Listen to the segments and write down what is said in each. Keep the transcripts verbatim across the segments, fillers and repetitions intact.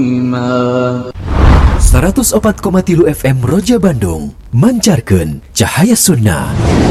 seratus empat koma tiga F M Roja Bandung mancarkeun cahaya sunnah.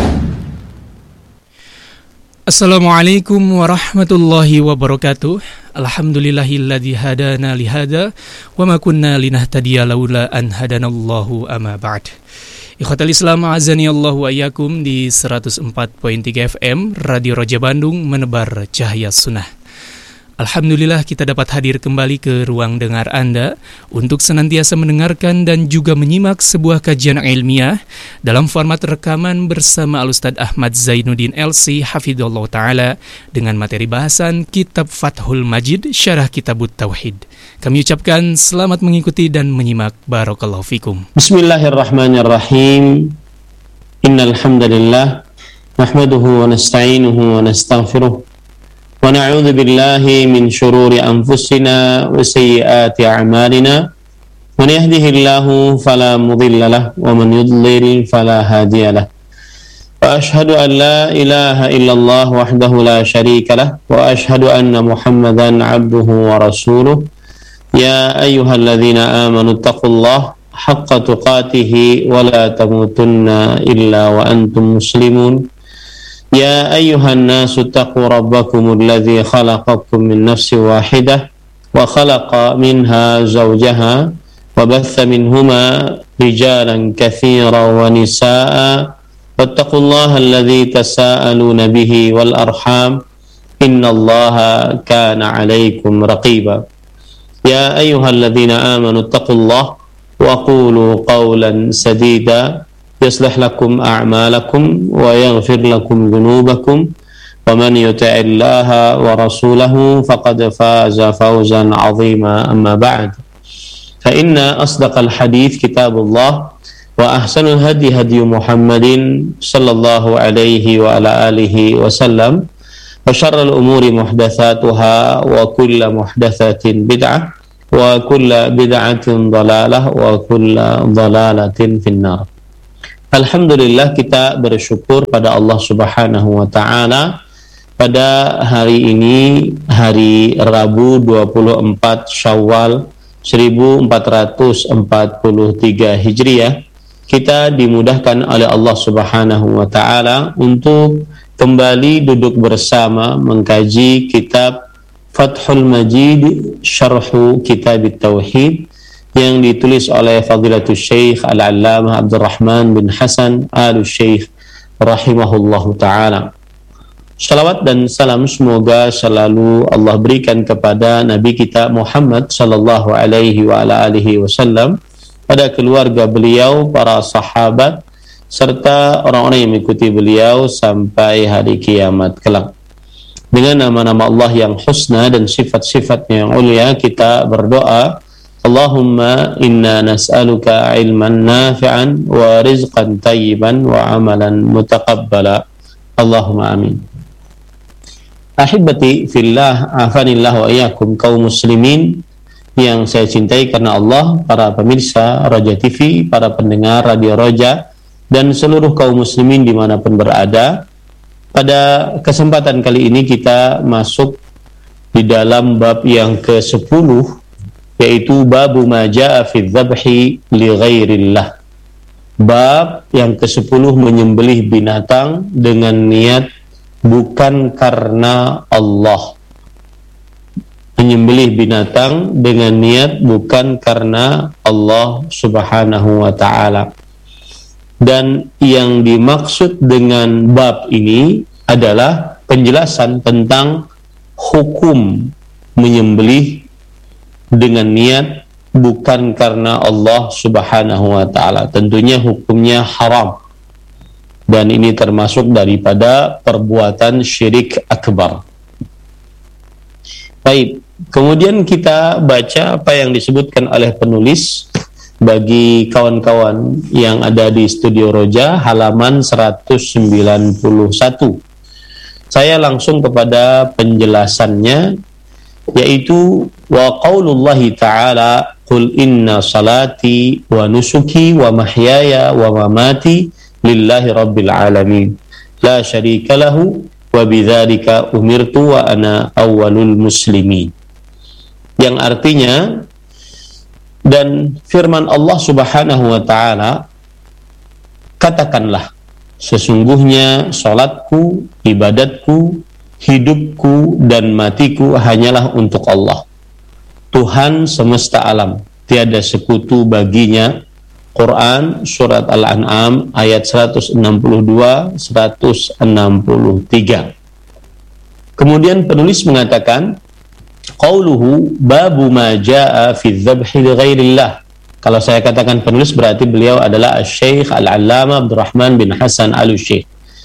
Assalamualaikum warahmatullahi wabarakatuh. Alhamdulillahilladzi hadana lihada wa ma kunna linahtadiya laula an hadanallahu amma ba'd. Ikhwatal Islam azani Allah wa iyyakum di seratus empat koma tiga F M Radio Roja Bandung menebar cahaya sunnah. Alhamdulillah kita dapat hadir kembali ke ruang dengar Anda untuk senantiasa mendengarkan dan juga menyimak sebuah kajian ilmiah dalam format rekaman bersama Al-Ustadz Ahmad Zainuddin L C Hafidhullah Ta'ala dengan materi bahasan Kitab Fathul Majid Syarah Kitabut Tauhid. Kami ucapkan selamat mengikuti dan menyimak. Barakallahu fikum. Bismillahirrahmanirrahim. Innal hamdalillah nahmaduhu wa nasta'inuhu wa nastaghfiruh. Wa na'udzu billahi min shururi anfusina wa sayyiati a'malina. Man yahdihillahu fala mudilla lahu wa man yudlil fala hadiya lahu. Wa ashhadu an la ilaha illallah wahdahu la syarika lahu wa ashhadu anna Muhammadan 'abduhu wa rasuluh. Ya ayyuhalladzina amanu taqullaha haqqa tuqatih wa la tamutunna illa wa antum muslimun. يا أيها الناس اتقوا ربكم الذي خلقكم من نفس واحدة وخلق منها زوجها وبث منهما رجالا كثيرا ونساء واتقوا الله الذي تساءلون به والأرحام إن الله كان عليكم رقيبا يا أيها الذين آمنوا اتقوا الله وقولوا قولا سديدا يصلح لكم أعمالكم ويغفر لكم ذنوبكم ومن يطع الله ورسوله فقد فاز فوزا عظيما أما بعد فإن أصدق الحديث كتاب الله وأحسن الهدي هدي محمد صلى الله عليه وعلى آله وسلم وشر الأمور محدثاتها وكل محدثة بدعة وكل بدعة ضلالة وكل ضلالة في النار. Alhamdulillah, kita bersyukur pada Allah Subhanahu wa Ta'ala pada hari ini, hari Rabu dua puluh empat Syawal seribu empat ratus empat puluh tiga Hijriah, kita dimudahkan oleh Allah Subhanahu wa Ta'ala untuk kembali duduk bersama mengkaji kitab Fathul Majid Syarhu Kitabut Tauhid yang ditulis oleh Fadilatul Syekh Al-Allamah Abdurrahman bin Hasan Al-Syekh rahimahullahu ta'ala. Salawat dan salam semoga selalu Allah berikan kepada Nabi kita Muhammad sallallahu alaihi wa ala alihi wasallam, pada keluarga beliau, para sahabat, serta orang-orang yang mengikuti beliau sampai hari kiamat kelak. Dengan nama-nama Allah yang husna dan sifat-sifatnya yang ulia, kita berdoa, Allahumma inna nas'aluka ilman nafi'an wa rizqan tayyiban wa amalan mutaqabbala. Allahumma amin. Ahibati fillah, afanillah wa iyyakum, kaum muslimin yang saya cintai karena Allah, para pemirsa Roja T V, para pendengar Radio Roja, dan seluruh kaum muslimin dimanapun berada. Pada kesempatan kali ini kita masuk di dalam bab yang ke sepuluh, yaitu babu ma jaa fi dzabhi li ghairillah. Bab yang kesepuluh, menyembelih binatang dengan niat bukan karena Allah. Menyembelih binatang dengan niat bukan karena Allah Subhanahu wa ta'ala. Dan yang dimaksud dengan bab ini adalah penjelasan tentang hukum menyembelih dengan niat bukan karena Allah Subhanahu wa ta'ala. Tentunya hukumnya haram, dan ini termasuk daripada perbuatan syirik akbar. Baik, kemudian kita baca apa yang disebutkan oleh penulis bagi kawan-kawan yang ada di Studio Roja, halaman seratus sembilan puluh satu. Saya langsung kepada penjelasannya, yaitu wa qaulullahi ta'ala qul inna salati wa nusuki wa mahyaya wa mamati lillahi rabbil alamin la syarika lahu wa bidzalika umirtu wa ana awwalul muslimin. Yang artinya, Dan firman Allah Subhanahu wa ta'ala, katakanlah, sesungguhnya salatku, ibadatku, hidupku dan matiku hanyalah untuk Allah, Tuhan semesta alam, tiada sekutu baginya. Quran surat Al-An'am ayat seratus enam puluh dua sampai seratus enam puluh tiga. Kemudian penulis mengatakan, qauluhu babu ma jaa fi dzabhi li ghairillah. Kalau saya katakan penulis, berarti beliau adalah Syekh Al-Allamah Abdurrahman bin Hasan Al-Syekh.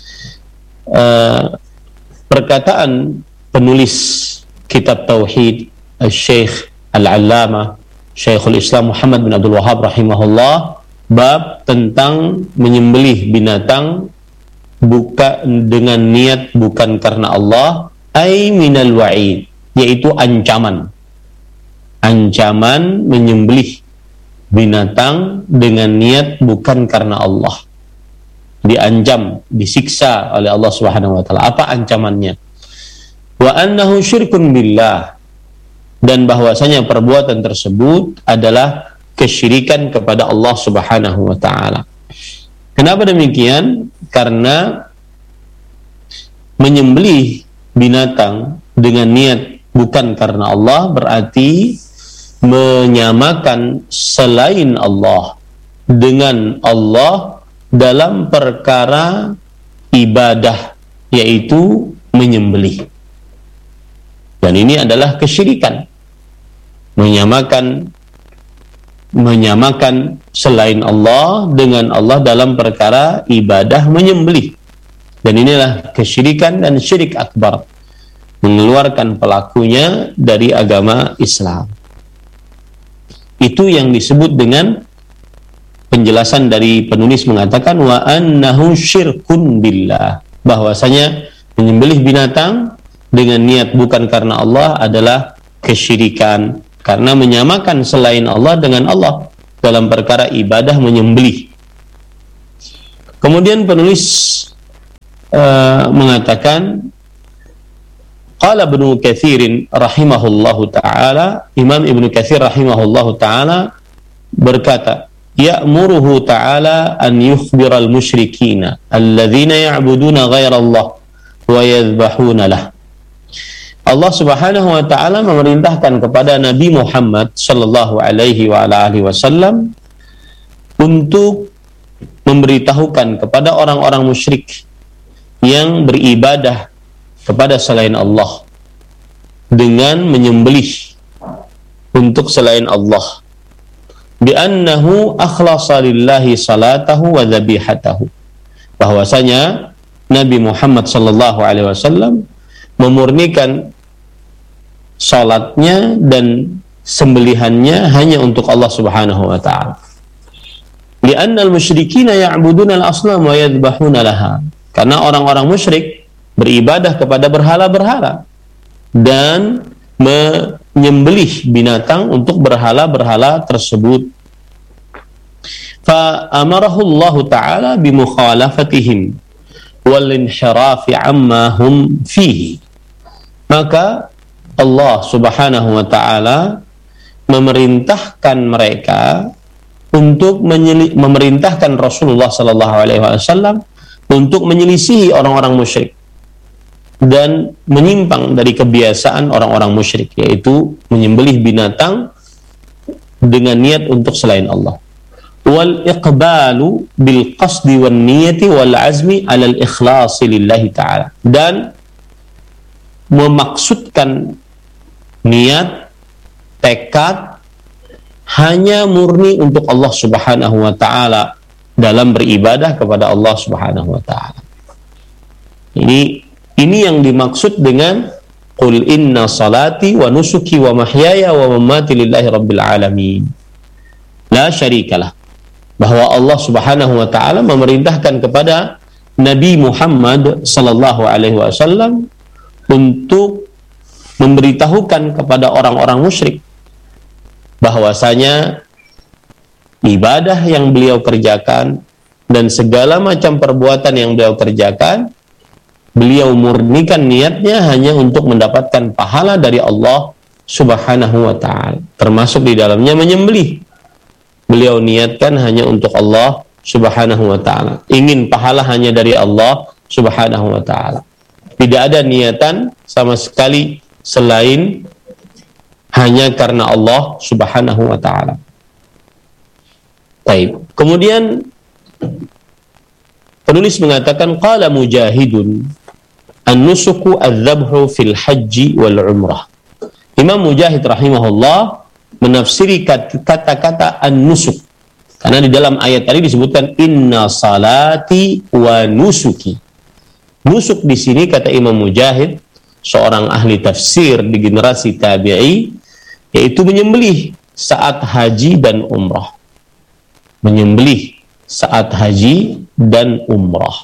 Uh, perkataan penulis kitab Tauhid, Syekh Al-Allamah Syekhul Islam Muhammad bin Abdul Wahhab rahimahullah, bab tentang menyembelih binatang bukan dengan niat bukan karena Allah, ay minal wa'id, yaitu ancaman. Ancaman menyembelih binatang dengan niat bukan karena Allah. Diancam, disiksa oleh Allah Subhanahu wa taala. Apa ancamannya? Wa annahu syirkun billah, dan bahwasanya perbuatan tersebut adalah kesyirikan kepada Allah Subhanahu wa taala. Kenapa demikian? Karena menyembelih binatang dengan niat bukan karena Allah berarti menyamakan selain Allah dengan Allah dalam perkara ibadah, yaitu menyembelih. Dan ini adalah kesyirikan. Menyamakan menyamakan selain Allah dengan Allah dalam perkara ibadah menyembelih. Dan inilah kesyirikan dan syirik akbar, mengeluarkan pelakunya dari agama Islam. Itu yang disebut dengan penjelasan dari penulis mengatakan wa annahu syirkun billah, bahwasanya menyembelih binatang dengan niat bukan karena Allah adalah kesyirikan, karena menyamakan selain Allah dengan Allah dalam perkara ibadah menyembelih. Kemudian penulis uh, mengatakan, qala Ibnu Katsir rahimahullahu taala, Imam Ibnu Katsir rahimahullahu taala berkata, ya'muruhu ta'ala an yukhbiral musyrikina alladzina ya'buduna ghairallah wa yadhbahuna lah. Allah Subhanahu wa taala memerintahkan kepada Nabi Muhammad sallallahu alaihi wa ala alihi wasallam untuk memberitahukan kepada orang-orang musyrik yang beribadah kepada selain Allah dengan menyembelih untuk selain Allah, bi annahu akhlasa lillahi salatahu wa dzabihatahu, bahwasanya Nabi Muhammad sallallahu alaihi wasallam memurnikan salatnya dan sembelihannya hanya untuk Allah Subhanahu wa taala. Li'anna al-musyrikina ya'buduna al-asnam wa yadhbahuna laha. Karena orang-orang musyrik beribadah kepada berhala-berhala dan menyembelih binatang untuk berhala-berhala tersebut. Fa amarahu Allah taala bi mukhalafatihim wal inhirafi amma hum fihi. Maka Allah Subhanahu wa taala memerintahkan mereka untuk menyeli- memerintahkan Rasulullah sallallahu alaihi wasallam untuk menyelisihi orang-orang musyrik dan menyimpang dari kebiasaan orang-orang musyrik, yaitu menyembelih binatang dengan niat untuk selain Allah. Wal iqbalu bil qasdi wan niyati wal azmi ala al ikhlas lillahi ta'ala, dan memaksudkan niat, tekad hanya murni untuk Allah Subhanahu wa taala dalam beribadah kepada Allah Subhanahu wa taala. Ini ini yang dimaksud dengan qul inna salati wa nusuki wa mahyaya wa mamati lillahi rabbil alamin la syarikalah, bahwa Allah Subhanahu wa taala memerintahkan kepada Nabi Muhammad sallallahu alaihi wasallam untuk memberitahukan kepada orang-orang musyrik bahwasanya ibadah yang beliau kerjakan dan segala macam perbuatan yang beliau kerjakan, beliau murnikan niatnya hanya untuk mendapatkan pahala dari Allah Subhanahu wa ta'ala, termasuk di dalamnya menyembelih beliau niatkan hanya untuk Allah Subhanahu wa ta'ala. Ingin pahala hanya dari Allah Subhanahu wa ta'ala. Tidak ada niatan sama sekali selain hanya karena Allah Subhanahu wa ta'ala. Baik. Kemudian penulis mengatakan qala Mujahidun an-nusuku adz-dzabhu fil haji wal umrah. Imam Mujahid rahimahullah menafsiri kata-kata an-nusuk, karena di dalam ayat tadi disebutkan inna salati wa nusuki. Nusuk di sini kata Imam Mujahid, seorang ahli tafsir di generasi tabi'i, yaitu menyembelih saat haji dan umrah. Menyembelih saat haji dan umrah.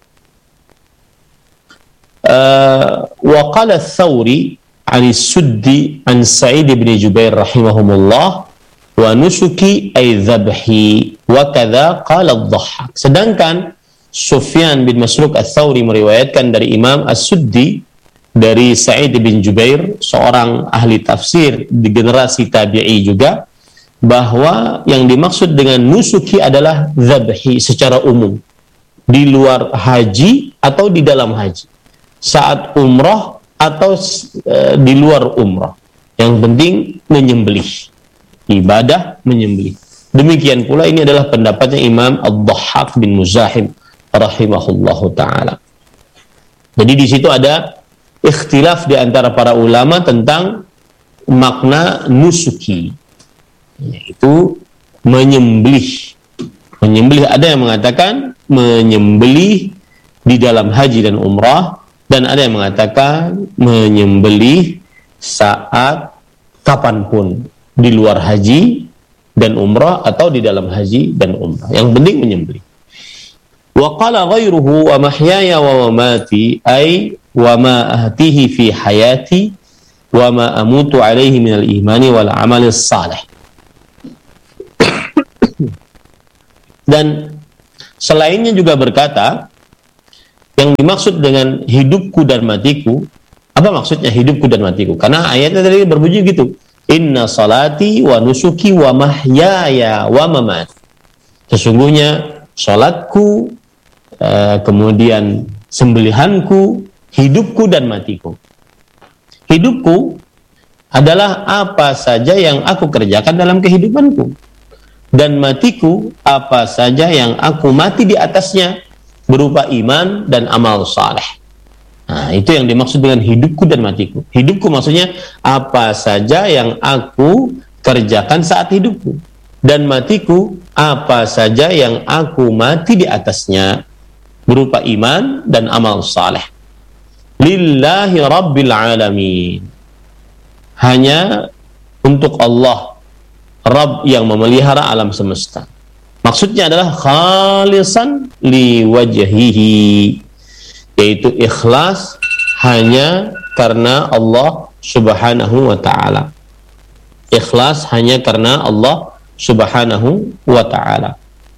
Uh, wa qala Ats-Tsauri an As-Suddi an Sa'id bin Jubair rahimahumullah wa nusuki ay dzabhi wa kadza qala Adh-Dhahhak. Sedangkan Sufyan bin Masruq Ats-Tsauri meriwayatkan dari Imam As-Suddi dari Sa'id bin Jubair, seorang ahli tafsir di generasi tabi'i juga, bahwa yang dimaksud dengan nusuki adalah dzabhi secara umum, di luar haji atau di dalam haji, saat umrah atau e, di luar umrah. Yang penting menyembelih, ibadah menyembelih. Demikian pula ini adalah pendapatnya Imam Ad-Dhahhak bin Muzahim rahimahullahu ta'ala. Jadi di situ ada ikhtilaf di antara para ulama tentang makna nusuki, yaitu menyembelih. Menyembelih, ada yang mengatakan menyembelih di dalam haji dan umrah, dan ada yang mengatakan menyembelih saat kapanpun, di luar haji dan umrah atau di dalam haji dan umrah. Yang penting menyembelih. Wa qala ghairuhu wa mahyaya wa mamati ay wa ma ahtihi fi hayati wa ma amutu alaihi minal imani wal amali salih. Dan selainnya juga berkata, yang dimaksud dengan hidupku dan matiku, apa maksudnya hidupku dan matiku? Karena ayatnya tadi berbunyi gitu, inna salati wa nusuki wa mahyaya wa mamati. Sesungguhnya salatku, uh, kemudian sembelihanku, hidupku dan matiku. Hidupku adalah apa saja yang aku kerjakan dalam kehidupanku, dan matiku apa saja yang aku mati di atasnya berupa iman dan amal saleh. Nah, itu yang dimaksud dengan hidupku dan matiku. Hidupku maksudnya apa saja yang aku kerjakan saat hidupku, dan matiku apa saja yang aku mati di atasnya berupa iman dan amal saleh. Lillahi rabbil alamin. Hanya untuk Allah, Rabb yang memelihara alam semesta. Maksudnya adalah khalisan li wajhihi, yaitu ikhlas hanya karena Allah Subhanahu wa ta'ala. Ikhlas hanya karena Allah Subhanahu wa ta'ala.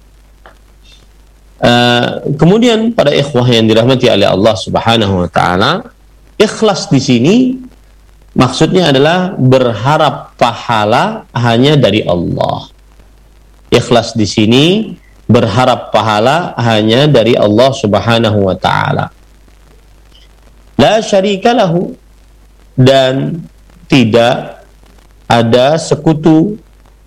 Uh, kemudian pada ikhwah yang dirahmati oleh Allah Subhanahu wa ta'ala, ikhlas di sini maksudnya adalah berharap pahala hanya dari Allah. Ikhlas di sini berharap pahala hanya dari Allah Subhanahu wa ta'ala. La syarika lahu, dan tidak ada sekutu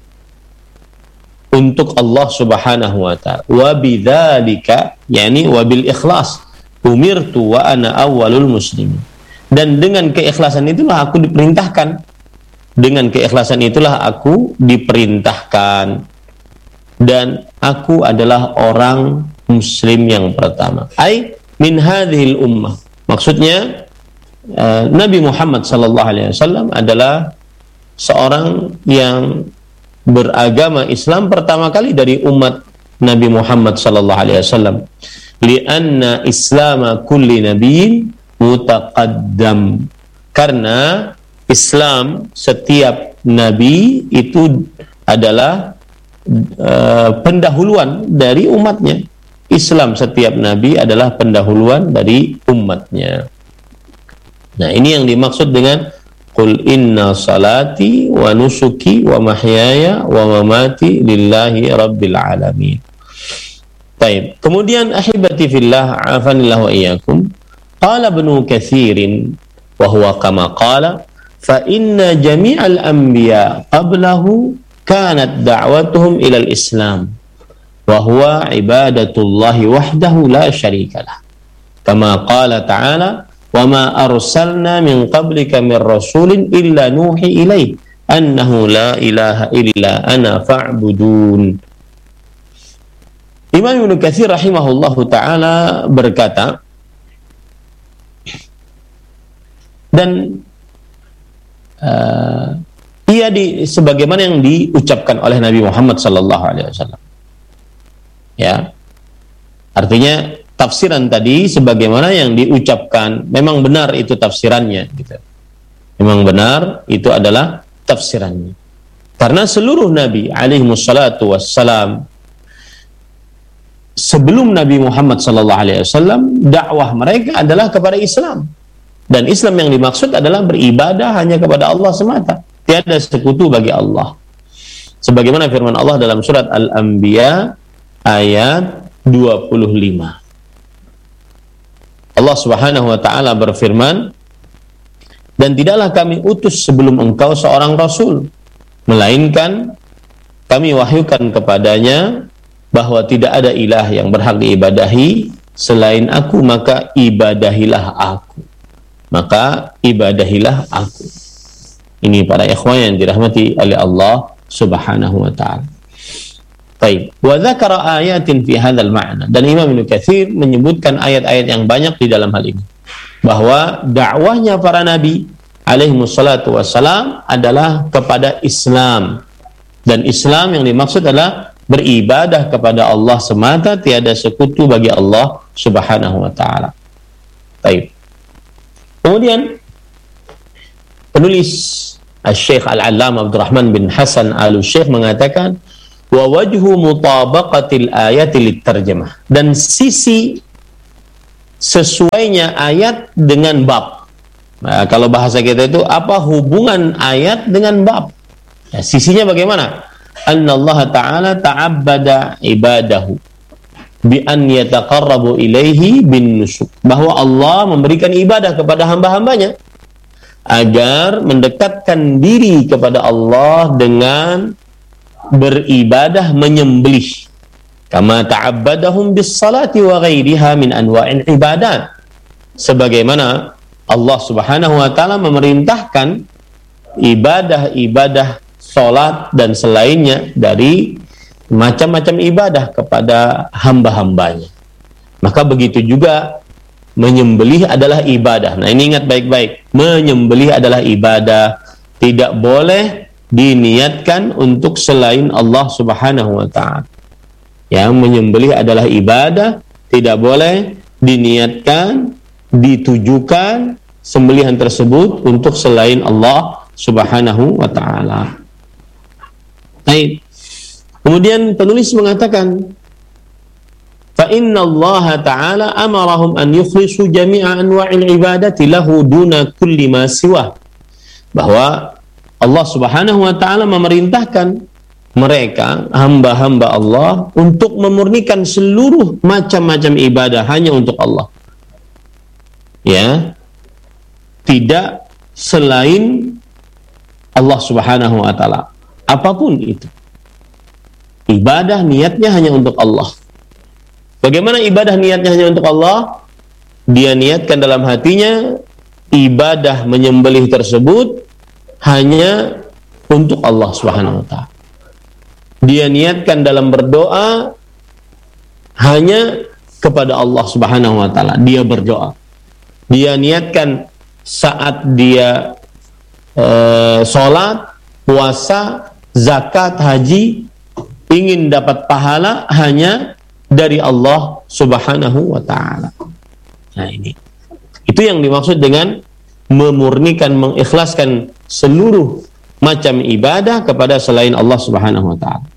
untuk Allah Subhanahu wa ta'ala. Wa bidzalika, yani wa bil ikhlas, umirtu wa ana awwalul muslimin. Dan dengan keikhlasan itulah aku diperintahkan. Dengan keikhlasan itulah aku diperintahkan. Dan aku adalah orang muslim yang pertama. Ai min hadhil ummah. Maksudnya uh, Nabi Muhammad sallallahu alaihi wasallam adalah seorang yang beragama Islam pertama kali dari umat Nabi Muhammad sallallahu alaihi wasallam. Lianna islama kulli nabiyyin mutaqaddam. Karena Islam setiap nabi itu adalah Uh, pendahuluan dari umatnya. Islam setiap nabi adalah pendahuluan dari umatnya. Nah, ini yang dimaksud dengan Qul inna salati wa nusuki wa mahyaya wa mamati lillahi rabbil alamin. Baik. Kemudian ahibati fillah, afanillahu wa iyyakum. Qala Ibnu Katsirin wa huwa kama qala fa inna jami'al anbiya qablahu kanat da'watuhum ila al-islam wa huwa ibadatullahi wahdahu la syarika lah. Kama qala ta'ala wa ma arsalna min qablika min rasulin illa nuhi ilaihi annahu la ilaha illa ana fa'budun. Imam Ibnu Katsir rahimahullahu taala berkata, dan uh, ia di sebagaimana yang diucapkan oleh Nabi Muhammad sallallahu alaihi wasallam. Ya. Artinya tafsiran tadi sebagaimana yang diucapkan, memang benar itu tafsirannya gitu. Memang benar itu adalah tafsirannya. Karena seluruh nabi alaihi wassalatu wassalam sebelum Nabi Muhammad sallallahu alaihi wasallam, dakwah mereka adalah kepada Islam. Dan Islam yang dimaksud adalah beribadah hanya kepada Allah semata. Tiada sekutu bagi Allah. Sebagaimana firman Allah dalam surat Al-Anbiya ayat dua puluh lima. Allah Subhanahu wa taala berfirman, dan tidaklah kami utus sebelum engkau seorang rasul, melainkan kami wahyukan kepadanya bahwa tidak ada ilah yang berhak diibadahi selain aku, maka ibadahilah aku. Maka ibadahilah aku. Ini para ikhwan yang dirahmati oleh Allah Subhanahu wa taala. Baik, wa dzakara ayatin fi hadzal ma'na, dan Imam Ibnu Katsir menyebutkan ayat-ayat yang banyak di dalam hal ini, bahwa dakwahnya para nabi alaihi wassalatu wassalam adalah kepada Islam, dan Islam yang dimaksud adalah beribadah kepada Allah semata, tiada sekutu bagi Allah Subhanahu wa taala. Baik. Kemudian penulis Asy-Syaikh Al-Allamah Abdurrahman bin Hasan Al-Syekh mengatakan, wa wajhu mutabaqatil ayati litarjamah, dan sisi sesuainya ayat dengan bab. Nah, kalau bahasa kita itu apa hubungan ayat dengan bab? Nah, sisinya bagaimana? Annallaha ta'ala ta'abbada ibadahu bi an yataqarrabu ilaihi bin nusuk, bahwa Allah memberikan ibadah kepada hamba-hambanya agar mendekatkan diri kepada Allah dengan beribadah menyembelih, kama ta'abbadahum bis salati wa ghairiha min anwa'il ibadat, sebagaimana Allah Subhanahu wa taala memerintahkan ibadah-ibadah salat dan selainnya dari macam-macam ibadah kepada hamba-hambanya. Maka begitu juga menyembelih adalah ibadah. Nah, ini ingat baik-baik, menyembelih adalah ibadah, tidak boleh diniatkan untuk selain Allah Subhanahu wa taala. Yang menyembelih adalah ibadah, tidak boleh diniatkan, ditujukan sembelihan tersebut untuk selain Allah Subhanahu wa taala. Baik. Kemudian penulis mengatakan, fa inna Allah ta'ala amarahum an yukhlisu jami'a anwa'il ibadati lahu duna kulli ma siwa. Bahwa Allah Subhanahu wa taala memerintahkan mereka, hamba-hamba Allah, untuk memurnikan seluruh macam-macam ibadah hanya untuk Allah. Ya. Tidak selain Allah Subhanahu wa taala. Apapun itu. Ibadah niatnya hanya untuk Allah. Bagaimana ibadah niatnya hanya untuk Allah? Dia niatkan dalam hatinya ibadah menyembelih tersebut hanya untuk Allah Subhanahu wa taala. Dia niatkan dalam berdoa hanya kepada Allah Subhanahu wa taala. Dia berdoa. Dia niatkan saat dia eh, sholat, puasa, zakat, haji, ingin dapat pahala hanya dari Allah Subhanahu wa taala. Nah, ini. Itu yang dimaksud dengan memurnikan, mengikhlaskan seluruh macam ibadah kepada selain Allah Subhanahu wa taala.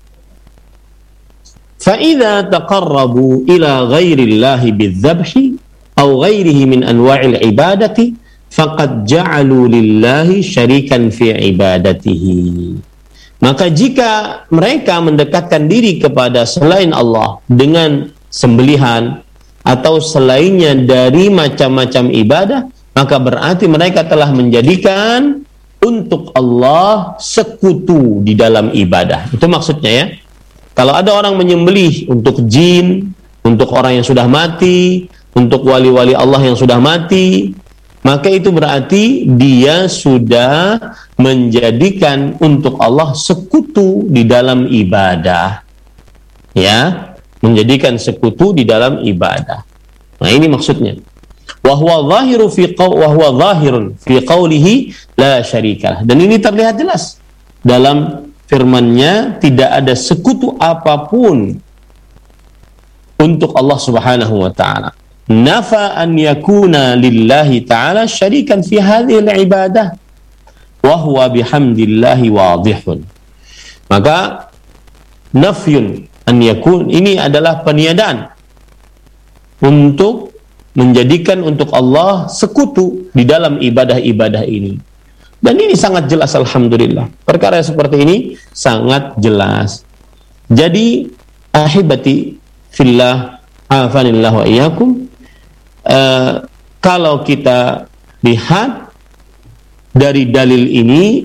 Fa idza taqarrabu ila ghairillahi bidzabhi aw ghairihi min anwa'il ibadati faqad ja'alu lillahi syarikan fi ibadatihi. Maka jika mereka mendekatkan diri kepada selain Allah dengan sembelihan atau selainnya dari macam-macam ibadah, maka berarti mereka telah menjadikan untuk Allah sekutu di dalam ibadah. Itu maksudnya ya. Kalau ada orang menyembelih untuk jin, untuk orang yang sudah mati, untuk wali-wali Allah yang sudah mati, maka itu berarti dia sudah menjadikan untuk Allah sekutu di dalam ibadah. Ya, menjadikan sekutu di dalam ibadah. Nah, ini maksudnya. Wa huwa zahiru fi qaw wa huwa zahirun fi qawlihi la syarikalah. Dan ini terlihat jelas dalam firman-Nya, tidak ada sekutu apapun untuk Allah Subhanahu wa taala. Nafa an yakuna lillahi ta'ala syarikan fi hadhihi al-ibadah wa huwa bihamdillahi wadihun. Maka nafyun an yakun, ini adalah peniadaan untuk menjadikan untuk Allah sekutu di dalam ibadah-ibadah ini. Dan ini sangat jelas, alhamdulillah. Perkara seperti ini sangat jelas. Jadi ahibati fillah, afanillah wa iyyakum, uh, kalau kita lihat dari dalil ini,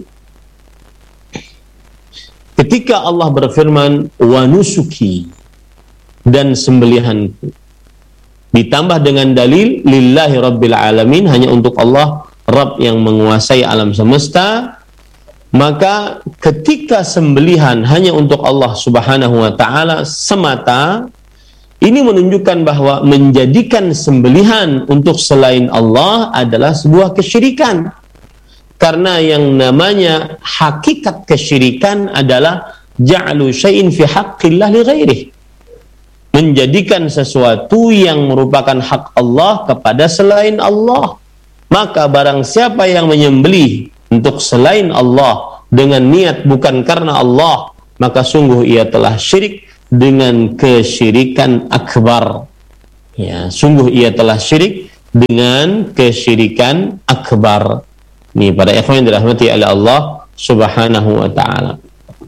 ketika Allah berfirman wa nusuki, dan sembelihanku, ditambah dengan dalil lillahi rabbil alamin, hanya untuk Allah Rabb yang menguasai alam semesta, maka ketika sembelihan hanya untuk Allah Subhanahu wa taala semata, ini menunjukkan bahwa menjadikan sembelihan untuk selain Allah adalah sebuah kesyirikan. Karena yang namanya hakikat kesyirikan adalah ja'lu syai'in fi haqqillah li ghairihi, menjadikan sesuatu yang merupakan hak Allah kepada selain Allah. Maka barang siapa yang menyembelih untuk selain Allah dengan niat bukan karena Allah, maka sungguh ia telah syirik dengan kesyirikan akbar. Ya, sungguh ia telah syirik dengan kesyirikan akbar. Ini para ikhwan yang dirahmati oleh Allah Subhanahu wa taala.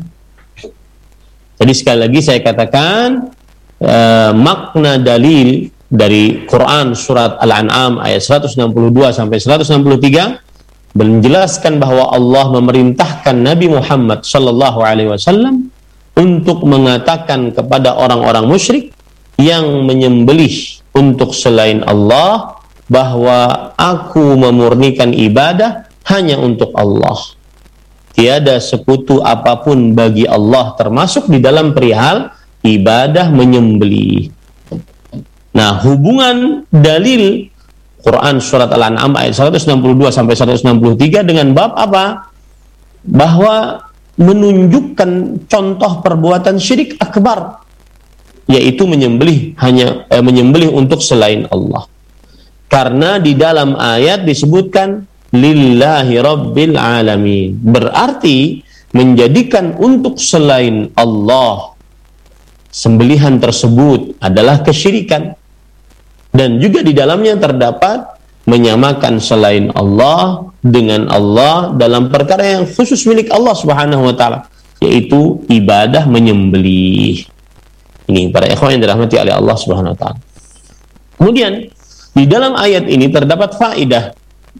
Jadi sekali lagi saya katakan, uh, makna dalil dari Quran surat Al-An'am ayat seratus enam puluh dua sampai seratus enam puluh tiga menjelaskan bahwa Allah memerintahkan Nabi Muhammad sallallahu alaihi wasallam untuk mengatakan kepada orang-orang musyrik yang menyembelih untuk selain Allah bahwa aku memurnikan ibadah hanya untuk Allah. Tiada sekutu apapun bagi Allah, termasuk di dalam perihal ibadah menyembelih. Nah, hubungan dalil Quran surat Al-An'am ayat seratus enam puluh dua sampai seratus enam puluh tiga dengan bab apa? Bahwa menunjukkan contoh perbuatan syirik akbar, yaitu menyembelih hanya eh, menyembelih untuk selain Allah. Karena di dalam ayat disebutkan lillahi rabbil alamin, berarti menjadikan untuk selain Allah sembelihan tersebut adalah kesyirikan. Dan juga di dalamnya terdapat menyamakan selain Allah dengan Allah dalam perkara yang khusus milik Allah Subhanahu wa taala, yaitu ibadah menyembelih. Ini para ikhwan yang dirahmati oleh Allah Subhanahu wa taala. Kemudian di dalam ayat ini terdapat faedah,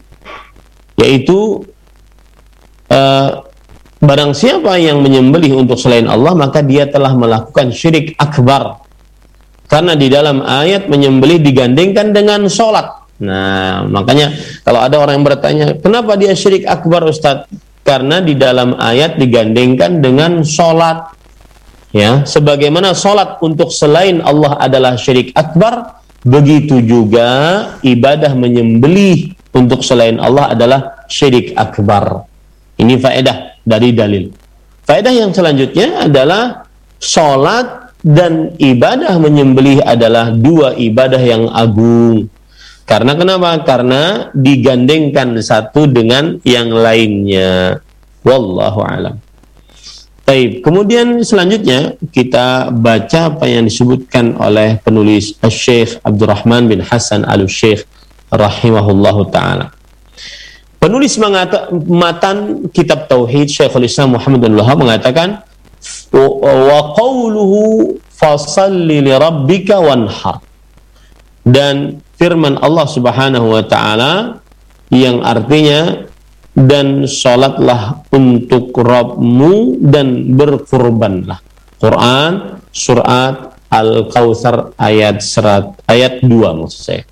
yaitu uh, barang siapa yang menyembelih untuk selain Allah, maka dia telah melakukan syirik akbar. Karena di dalam ayat menyembelih digandengkan dengan sholat. Nah, makanya kalau ada orang yang bertanya, kenapa dia syirik akbar, Ustaz? Karena di dalam ayat digandengkan dengan sholat. Ya, sebagaimana sholat untuk selain Allah adalah syirik akbar, begitu juga ibadah menyembelih untuk selain Allah adalah syirik akbar. Ini faedah dari dalil. Faedah yang selanjutnya adalah sholat dan ibadah menyembelih adalah dua ibadah yang agung. Karena kenapa? Karena digandengkan satu dengan yang lainnya. Wallahu a'lam. Baik, kemudian selanjutnya kita baca apa yang disebutkan oleh penulis Syekh Abdurrahman bin Hasan Al-Syekh rahimahullahu ta'ala. Penulis mengata, matan kitab Tauhid Syekhul Islam Muhammad bin Wahab mengatakan, wa qawluhu fasalli li rabbika wanhar. Dan firman Allah Subhanahu wa taala yang artinya, dan salatlah untuk Rabbmu dan berkurbanlah. Quran surat Al-Kautsar ayat serat, ayat dua maksud saya.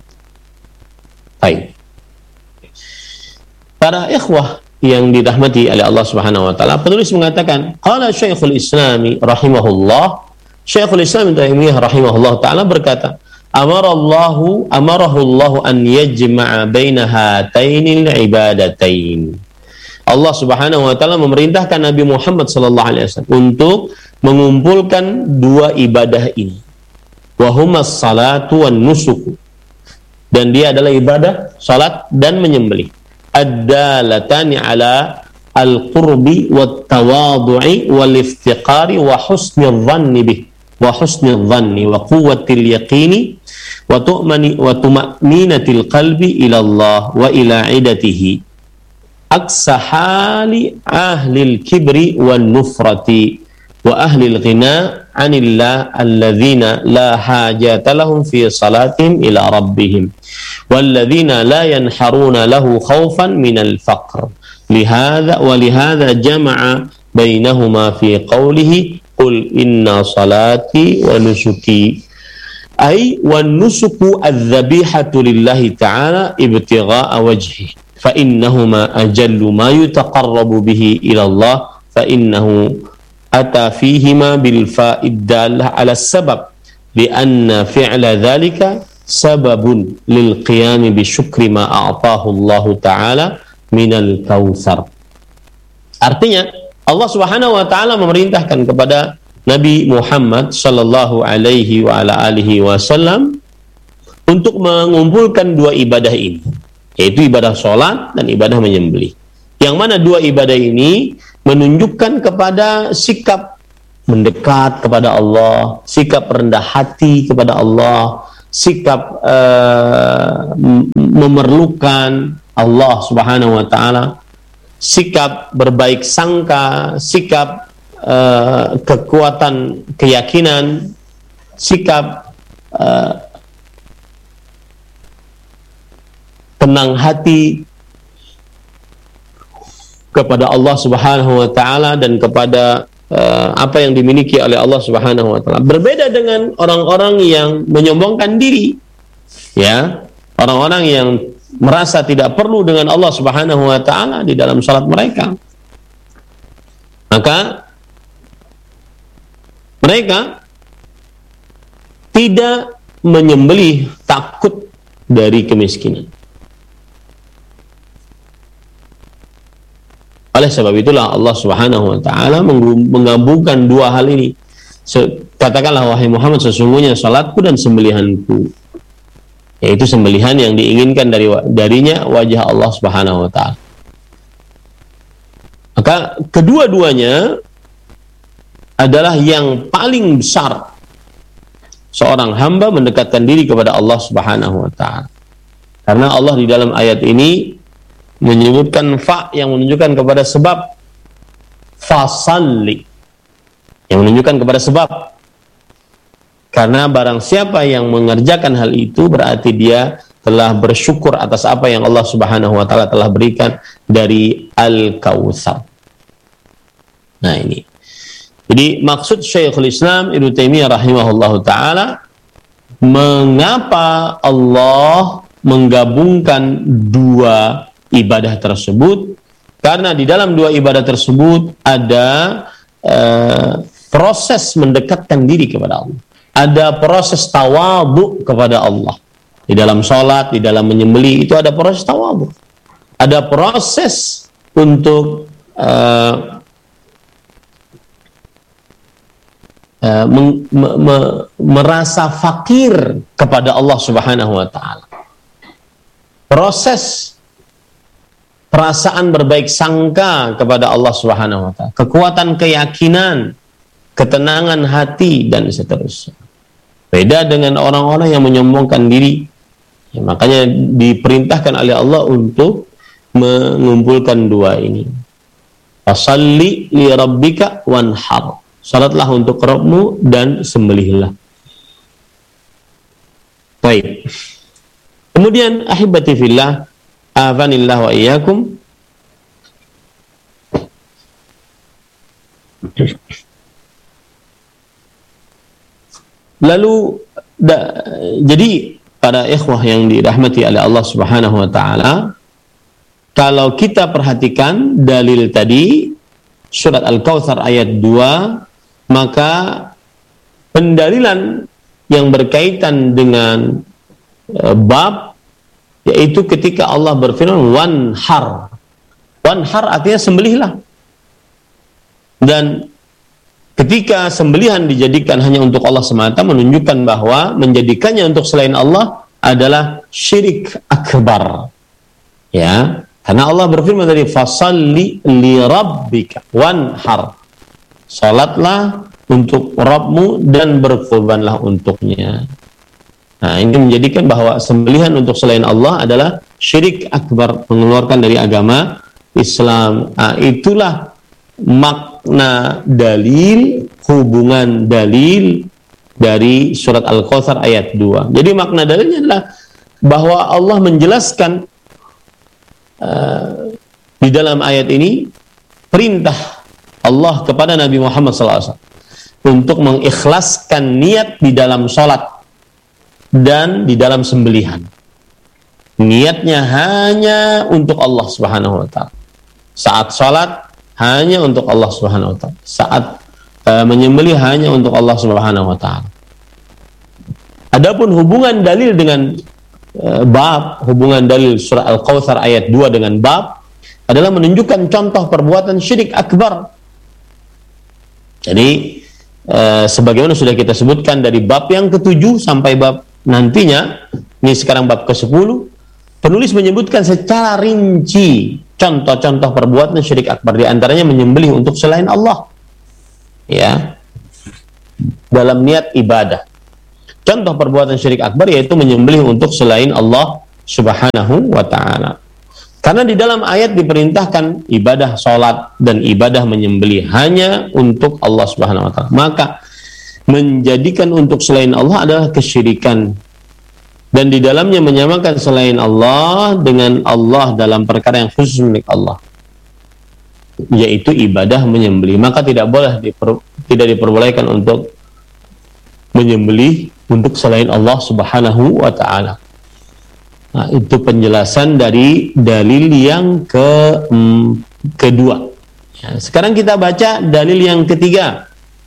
Baik. Para ikhwah yang dirahmati oleh Allah Subhanahu wa taala, penulis mengatakan, qala Syekhul Islam rahimahullah, Syekhul Islam Taimiyah rahimahullah taala berkata, amarallahu amarahullahu an yajma'a baina hatainil ibadatain. Allah Subhanahu wa taala memerintahkan Nabi Muhammad sallallahu alaihi wasallam untuk mengumpulkan dua ibadah ini. Wa humas salatu wan nusuku. Dan dia adalah ibadah salat dan menyembelih. Ad-dalatani ala al-qurbi wat tawadhu'i wal iftiqari wa husni dhanni bih wa husni dhanni wa quwwatil yaqini wa tu'mani wa tuma'ninatil qalbi ila Allah wa ila idatihi aqsa hali ahlil kibri wan nufrati wa ahlil ghina 'anillah alladhina la hajata lahum fi salatihim ila rabbihim walladzina la yanharuna lahu khaufan minal faqr lihadza wa lihadza jama'a bainahuma fi qawlihi qul inna salati wa nusuki ay wan nusuku adz-dzabihatu lillahi ta'ala ibtigha'a wajhi fa innahuma ajallu ma yutaqarrabu bihi ila Allah fa innahu ata fihima bil fa'id dallah 'ala sabab li anna fi'la dzalika sababun lil qiyami bi syukri ma a'tahu Allah ta'ala minal kautsar. Artinya Allah Subhanahu wa taala memerintahkan kepada Nabi Muhammad sallallahu alaihi wa ala alihi wasallam untuk mengumpulkan dua ibadah ini, yaitu ibadah salat dan ibadah menyembelih. Yang mana dua ibadah ini menunjukkan kepada sikap mendekat kepada Allah, sikap rendah hati kepada Allah, sikap uh, memerlukan Allah Subhanahu wa taala, sikap berbaik sangka, sikap uh, kekuatan keyakinan, sikap uh, tenang hati kepada Allah Subhanahu wa taala dan kepada uh, apa yang dimiliki oleh Allah Subhanahu wa taala. Berbeda dengan orang-orang yang menyombongkan diri, ya, orang-orang yang merasa tidak perlu dengan Allah Subhanahu wa taala di dalam salat mereka. Maka mereka tidak menyembelih takut dari kemiskinan. Oleh sebab itulah Allah Subhanahu wa taala menggabungkan dua hal ini. Katakanlah wahai Muhammad, sesungguhnya salatku dan sembelihanku, yaitu sembelihan yang diinginkan dari darinya wajah Allah Subhanahu wa taala. Maka kedua-duanya adalah yang paling besar seorang hamba mendekatkan diri kepada Allah Subhanahu wa taala. Karena Allah di dalam ayat ini menyebutkan fa yang menunjukkan kepada sebab, fasalli yang menunjukkan kepada sebab. Karena barang siapa yang mengerjakan hal itu berarti dia telah bersyukur atas apa yang Allah Subhanahu wa taala telah berikan dari Al-Kautsar. Nah ini. Jadi maksud Syekhul Islam Ibnu Taimiyah rahimahullahu taala, mengapa Allah menggabungkan dua ibadah tersebut? Karena di dalam dua ibadah tersebut ada uh, proses mendekatkan diri kepada Allah. Ada proses tawadhu kepada Allah. Di dalam sholat, di dalam menyembelih itu ada proses tawadhu. Ada proses untuk uh, uh, meng, me, me, merasa fakir kepada Allah Subhanahu wa taala. Proses perasaan berbaik sangka kepada Allah Subhanahu wa taala, kekuatan keyakinan, ketenangan hati dan seterusnya. Beda dengan orang-orang yang menyombongkan diri. Ya, makanya diperintahkan oleh Allah untuk mengumpulkan dua ini. Fasalli li rabbika wanhar. Salatlah untuk Rabbmu dan sembelihlah. Baik. Kemudian ahibati fillah, afanillah wa iyyakum. Lalu da, jadi para ikhwah yang dirahmati oleh Allah Subhanahu wa taala, kalau kita perhatikan dalil tadi surat Al-Kautsar ayat dua, maka pendalilan yang berkaitan dengan e, bab, yaitu ketika Allah berfirman wanhar. Wanhar artinya sembelihlah. Dan ketika sembelihan dijadikan hanya untuk Allah semata, menunjukkan bahwa menjadikannya untuk selain Allah adalah syirik akbar. Ya, karena Allah berfirman tadi, fasalli li rabbika wanhar. Salatlah untuk Rabbmu dan berkorbanlah untuknya. Nah, ini menjadikan bahwa sembelihan untuk selain Allah adalah syirik akbar, mengeluarkan dari agama Islam. Nah, itulah makna dalil, hubungan dalil dari surat Al-Kautsar ayat dua. Jadi makna dalilnya adalah bahwa Allah menjelaskan uh, di dalam ayat ini perintah Allah kepada Nabi Muhammad sallallahu alaihi wasallam untuk mengikhlaskan niat di dalam salat dan di dalam sembelihan. Niatnya hanya untuk Allah Subhanahu wa taala. Saat salat hanya untuk Allah Subhanahu wa taala. Saat uh, menyembelih hanya untuk Allah Subhanahu wa taala. Adapun hubungan dalil dengan uh, bab, hubungan dalil surah Al-Kautsar ayat dua dengan bab adalah menunjukkan contoh perbuatan syirik akbar. Jadi uh, sebagaimana sudah kita sebutkan dari bab yang ketujuh sampai bab nantinya, ini sekarang bab ke sepuluh, penulis menyebutkan secara rinci contoh-contoh perbuatan syirik akbar, di antaranya menyembelih untuk selain Allah, ya, dalam niat ibadah. Contoh perbuatan syirik akbar yaitu menyembelih untuk selain Allah Subhanahu wa taala. Karena di dalam ayat diperintahkan ibadah salat dan ibadah menyembelih hanya untuk Allah Subhanahu wa taala. Maka menjadikan untuk selain Allah adalah kesyirikan. Dan di dalamnya menyamakan selain Allah dengan Allah dalam perkara yang khusus milik Allah, yaitu ibadah menyembelih. Maka tidak boleh diper, tidak diperbolehkan untuk menyembelih untuk selain Allah Subhanahu wa taala. Nah, itu penjelasan dari dalil yang ke mm, kedua. Ya, sekarang kita baca dalil yang ketiga.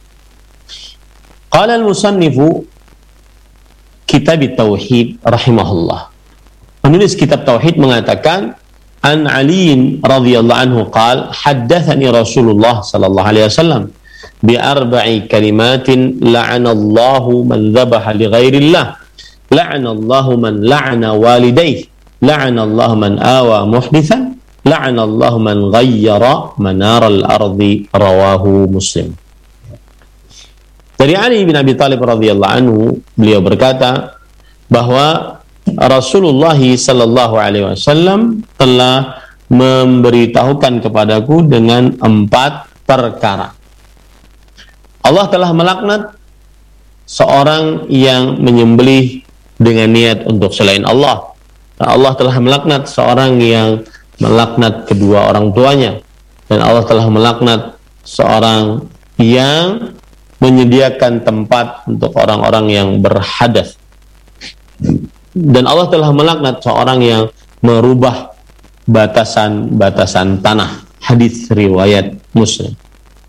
Qala al-musannifu Kitab Tauhid rahimahullah. Penulis kitab Tauhid mengatakan, An Ali radhiyallahu anhu qala, haddatsani Rasulullah sallallahu alaihi wasallam bi arba'i kalimatin la'anallahu man dhabaha li ghairillah, la'anallahu man la'ana walidayhi, la'anallahu man awa muhdithan, la'anallahu man ghayyara manaral ardi, rawahu Muslim. Dari Ali bin Abi Thalib radhiyallahu anhu, beliau berkata bahwa Rasulullah sallallahu alaihi wasallam telah memberitahukan kepadaku dengan empat perkara. Allah telah melaknat seorang yang menyembelih dengan niat untuk selain Allah. Allah telah melaknat seorang yang melaknat kedua orang tuanya, dan Allah telah melaknat seorang yang menyediakan tempat untuk orang-orang yang berhadas, dan Allah telah melaknat seorang yang merubah batasan-batasan tanah. Hadis riwayat Muslim.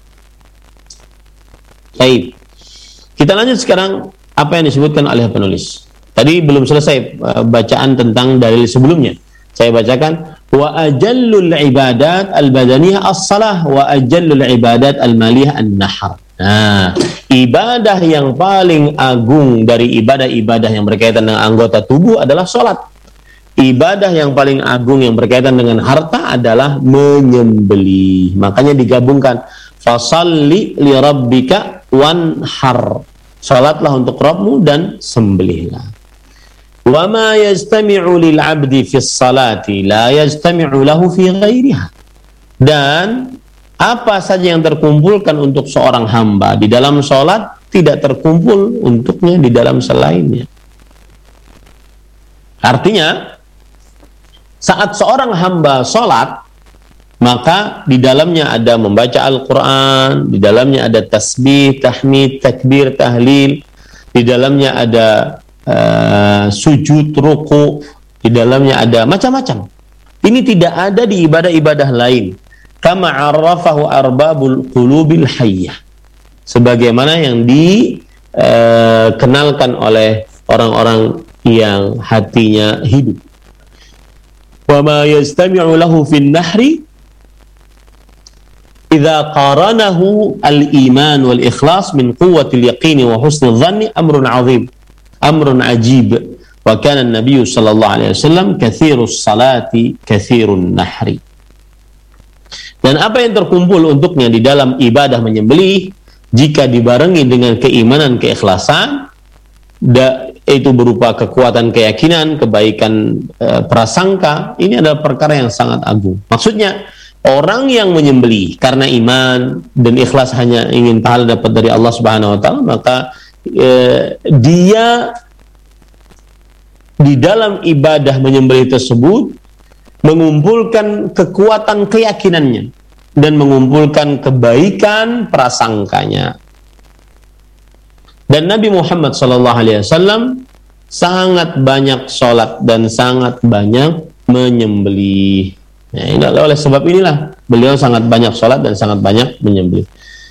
Baik, kita lanjut sekarang apa yang disebutkan oleh penulis. Tadi belum selesai uh, bacaan tentang dalil sebelumnya. Saya bacakan, wa ajallul ibadat al-badaniyah as-salah wa ajallul ibadat al-maliyah an-nahar. Nah, ibadah yang paling agung dari ibadah-ibadah yang berkaitan dengan anggota tubuh adalah sholat. Ibadah yang paling agung yang berkaitan dengan harta adalah menyembelih. Makanya digabungkan, fasalli li rabbika wanhar. Sholatlah untuk Rabbmu dan sembelihlah. Wa ma yajtami'u lil 'abdi fi sholati la yajtami'u lahu fi ghairiha. Dan apa saja yang terkumpulkan untuk seorang hamba di dalam sholat tidak terkumpul untuknya di dalam selainnya. Artinya, saat seorang hamba sholat, maka di dalamnya ada membaca Al-Quran, di dalamnya ada tasbih, tahmid, takbir, tahlil, di dalamnya ada uh, sujud, ruku, di dalamnya ada macam-macam. Ini tidak ada di ibadah-ibadah lain. Kama arrafahu arbabul qulubil hayyah. Sebagaimana yang dikenalkan uh, oleh orang-orang yang hatinya hidup. Wa ma yastami'u lahu fin nahri idza qaranahu al-iman wal ikhlas min quwwati al-yaqin wa husn adh-dhanni amrun 'azim amrun ajib wa kana an-nabiy sallallahu alaihi wasallam katsirus salati katsirun nahri. Dan apa yang terkumpul untuknya di dalam ibadah menyembelih jika dibarengi dengan keimanan, keikhlasan, da, itu berupa kekuatan keyakinan, kebaikan e, prasangka, ini adalah perkara yang sangat agung. Maksudnya, orang yang menyembelih karena iman dan ikhlas hanya ingin pahala dapat dari Allah Subhanahu wa taala, maka e, dia di dalam ibadah menyembelih tersebut mengumpulkan kekuatan keyakinannya dan mengumpulkan kebaikan prasangkanya. Dan Nabi Muhammad sallallahu alaihi wasallam sangat banyak sholat dan sangat banyak menyembelih. Nah, ini oleh sebab inilah beliau sangat banyak sholat dan sangat banyak menyembelih.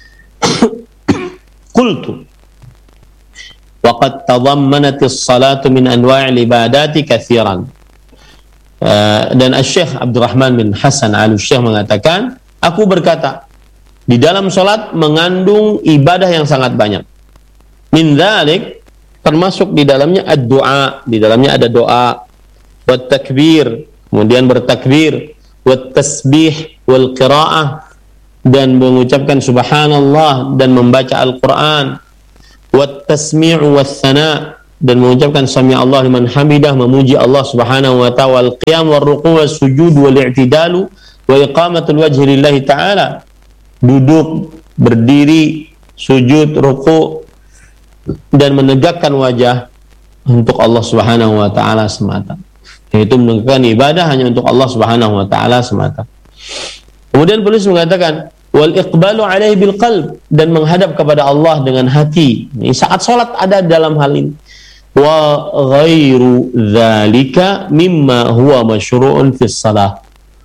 Qultu wa qad tadhammanatis salatu min anwa'il ibadati katsiran. Uh, dan Asy-Syaikh Abdurrahman bin Hasan Al-Syekh mengatakan, aku berkata, di dalam sholat mengandung ibadah yang sangat banyak. Min dzalik, termasuk di dalamnya ad-du'a, di dalamnya ada doa, wat takbir, kemudian bertakbir, wat tasbih wal qiraah, dan mengucapkan subhanallah dan membaca Al-Qur'an, wat tasmi'u was sana', dan mengucapkan sami Allah liman hamidah, memuji Allah Subhanahu wa ta'ala, wal qiyam war ruku' was sujud wal i'tidalu wa iqamatul wajhi lillahi ta'ala, duduk, berdiri, sujud, ruku' dan menegakkan wajah untuk Allah Subhanahu wa ta'ala semata. Yaitu menegakkan ibadah hanya untuk Allah Subhanahu wa ta'ala semata. Kemudian penulis mengatakan wal iqbalu alaihi bil qalb, dan menghadap kepada Allah dengan hati. Ini saat salat ada dalam hal ini. Wa ghairu dzalika mimma huwa masyru'un fis shalah.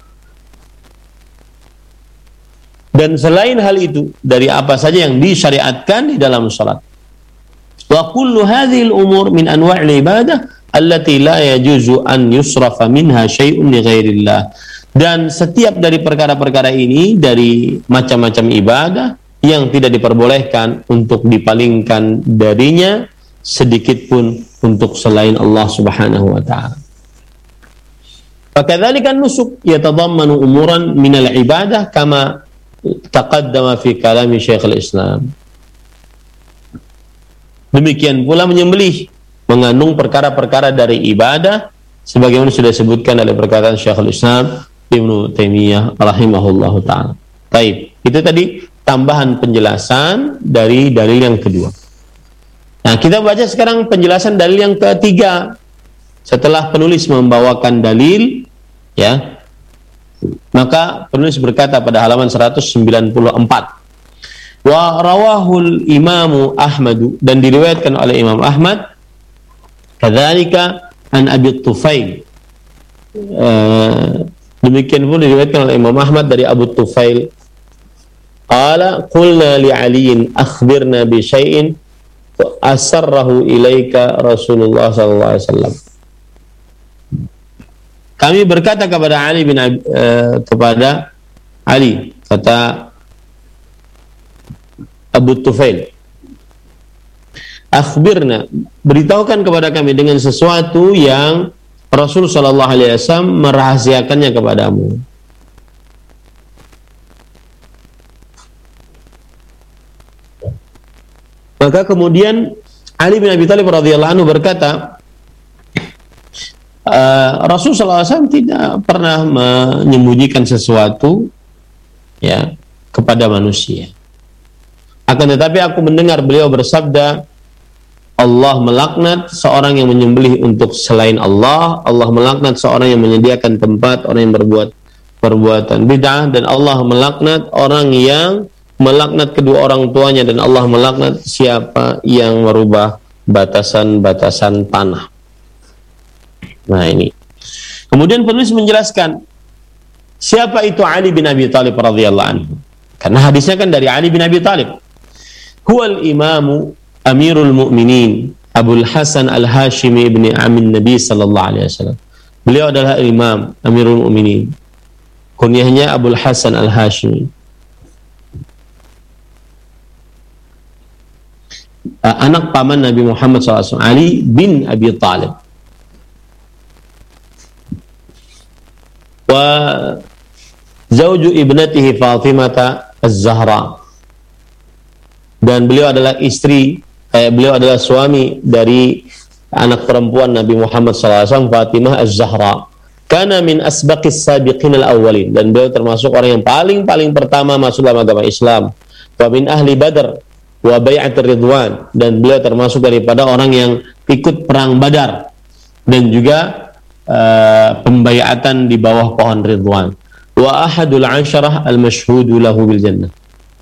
Dan selain hal itu dari apa saja yang disyariatkan di dalam salat. Wa kullu hadhil umur min anwa'il ibadah allati la yajuzu an yusrafa minha syai'un li ghairillah. Dan setiap dari perkara-perkara ini dari macam-macam ibadah yang tidak diperbolehkan untuk dipalingkan darinya sedikit pun untuk selain Allah Subhanahu wa ta'ala. Fakadzalika an-nusuk yatadammanu umuran minal ibadah kama taqaddama fi kalami Syekhul Islam. Demikian pula menyembelih mengandung perkara-perkara dari ibadah sebagaimana sudah disebutkan oleh perkataan Syekhul Islam Ibnu Taimiyah rahimahullahu ta'ala. Baik, itu tadi tambahan penjelasan dari dalil yang kedua. Nah, kita baca sekarang penjelasan dalil yang ketiga. Setelah penulis membawakan dalil, ya, maka penulis berkata pada halaman seratus sembilan puluh empat, wa rawahul imamu Ahmadu, dan diriwayatkan oleh Imam Ahmad, kadzalika an Abi Tufail, uh, demikian pun diriwayatkan oleh Imam Ahmad dari Abu Tufail, qala qulna li Aliin akhbirna bi syai'in asarrahu ilaika Rasulullah sallallahu alaihi wasallam. Kami berkata kepada Ali bin uh, kepada Ali, kata Abu Tufail, akhbirna, beritahukan kepada kami dengan sesuatu yang Rasul sallallahu alaihi wasallam merahasiakannya kepadamu. Maka kemudian Ali bin Abi Thalib radhiyallahu anhu berkata, uh, Rasulullah shallallahu alaihi wasallam tidak pernah menyembunyikan sesuatu ya kepada manusia. Akan tetapi aku mendengar beliau bersabda, Allah melaknat seorang yang menyembelih untuk selain Allah, Allah melaknat seorang yang menyediakan tempat orang yang berbuat perbuatan bid'ah, dan Allah melaknat orang yang melaknat kedua orang tuanya, dan Allah melaknat siapa yang merubah batasan-batasan tanah. Nah ini. Kemudian penulis menjelaskan siapa itu Ali bin Abi Thalib radhiyallahu anhu. Karena hadisnya kan dari Ali bin Abi Thalib. Huwal imamu Amirul Mu'minin Abul Hasan Al-Hashimi ibni Amin Nabi sallallahu alaihi wasallam. Beliau adalah Imam Amirul Mu'minin. Kunyahnya Abul Hasan Al-Hashimi. Uh, anak paman Nabi Muhammad sallallahu alaihi wasallam, Ali bin Abi Thalib. Wa zawju ibnatihi Fatimah Az-Zahra. Dan beliau adalah istri Eh, beliau adalah suami dari anak perempuan Nabi Muhammad sallallahu alaihi wasallam, Fatimah Az-Zahra. Kana min asbaqis sabiqin al-awwalin, dan beliau termasuk orang yang paling-paling pertama masuk dalam agama Islam. Wa min ahli Badr wa bai'atir Ridwan, dan beliau termasuk daripada orang yang ikut perang Badar dan juga uh, pembaiatan di bawah pohon Ridwan. Wa ahadul asyarah al-mashhudu lahu bil jannah.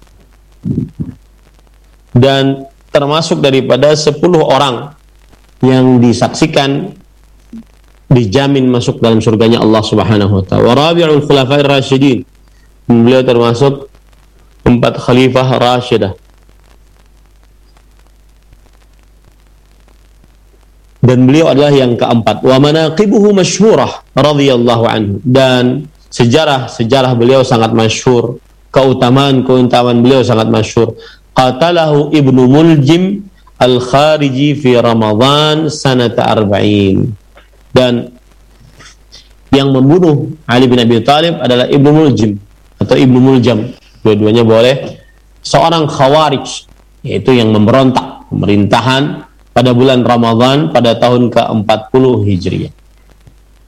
Dan termasuk daripada sepuluh orang yang disaksikan dijamin masuk dalam surganya Allah Subhanahu wa taala. Wa rabi'ul khulafa'ir rasyidin. Beliau termasuk empat khalifah rasyidah. Dan beliau adalah yang keempat. Wa manaqibuhu masyhurah radhiyallahu anhu. Dan sejarah-sejarah beliau sangat masyhur, keutamaan-keutamaan beliau sangat masyhur. Qatalahu Ibnu Muljim Al-Khariji fi Ramadan sanata arba'in. Dan yang membunuh Ali bin Abi Thalib adalah Ibnu Muljim atau Ibnu Muljam, dua-duanya boleh, seorang Khawarij, yaitu yang memberontak pemerintahan pada bulan Ramadan pada tahun ke empat puluh Hijriah.